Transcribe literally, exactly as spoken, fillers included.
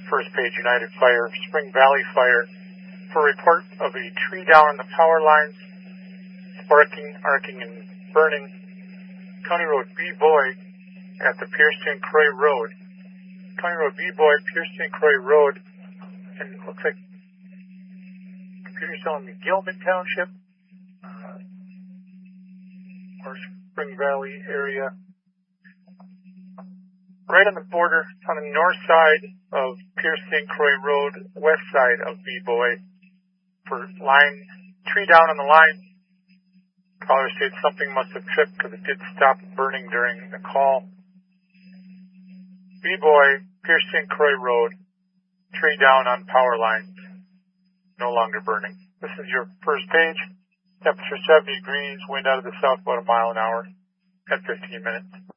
first page United Fire, Spring Valley Fire, for a report of a tree down on the power lines, sparking, arcing, and burning. County Road B-Boy at the Pierce Saint Croix Road. County Road B-Boy, Pierce Saint Croix Road, and it looks like computer's telling me Gilman Township, uh, or Spring Valley area. Right on the border, on the north side of Pierce Saint Croix Road, west side of B-Boy, for line, tree down on the line. Caller states something must have tripped because it did stop burning during the call. B-Boy, Pierce Saint Croix Road, tree down on power lines, no longer burning. This is your first page. Temperature seventy degrees, wind out of the south about a mile an hour at fifteen minutes.